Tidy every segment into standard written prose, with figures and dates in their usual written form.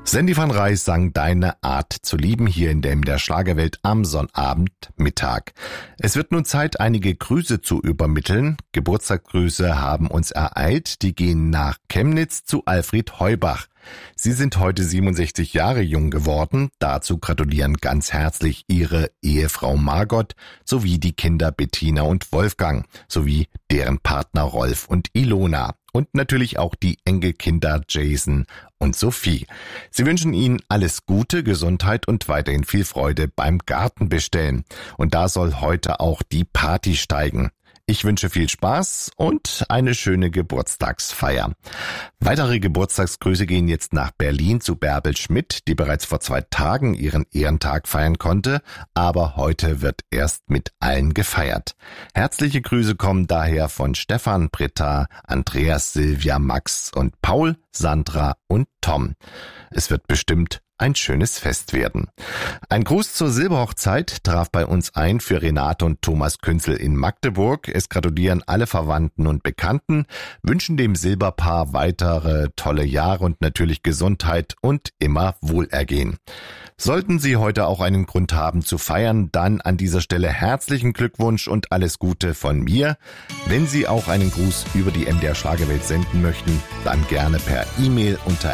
Sandy van Rijs sang Deine Art zu lieben hier in der Schlagerwelt am Sonnabendmittag. Es wird nun Zeit, einige Grüße zu übermitteln. Geburtstagsgrüße haben uns ereilt. Die gehen nach Chemnitz zu Alfred Heubach. Sie sind heute 67 Jahre jung geworden. Dazu gratulieren ganz herzlich ihre Ehefrau Margot sowie die Kinder Bettina und Wolfgang sowie deren Partner Rolf und Ilona. Und natürlich auch die Enkelkinder Jason und Sophie. Sie wünschen Ihnen alles Gute, Gesundheit und weiterhin viel Freude beim Gartenbestellen. Und da soll heute auch die Party steigen. Ich wünsche viel Spaß und eine schöne Geburtstagsfeier. Weitere Geburtstagsgrüße gehen jetzt nach Berlin zu Bärbel Schmidt, die bereits vor 2 Tagen ihren Ehrentag feiern konnte, aber heute wird erst mit allen gefeiert. Herzliche Grüße kommen daher von Stefan, Britta, Andreas, Silvia, Max und Paul, Sandra und Tom. Es wird bestimmt ein schönes Fest werden. Ein Gruß zur Silberhochzeit traf bei uns ein für Renate und Thomas Künzel in Magdeburg. Es gratulieren alle Verwandten und Bekannten, wünschen dem Silberpaar weitere tolle Jahre und natürlich Gesundheit und immer Wohlergehen. Sollten Sie heute auch einen Grund haben zu feiern, dann an dieser Stelle herzlichen Glückwunsch und alles Gute von mir. Wenn Sie auch einen Gruß über die MDR Schlagerwelt senden möchten, dann gerne per E-Mail unter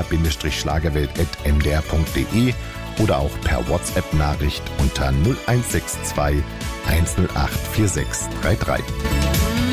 mdr-schlagerwelt@mdr.de oder auch per WhatsApp-Nachricht unter 0162 108 4633.